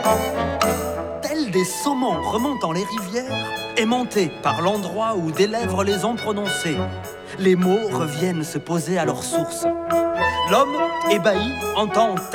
Tels des saumons remontant les rivières, aimantés par l'endroit où des lèvres les ont prononcés, les mots reviennent se poser à leur source. L'homme, ébahi, entend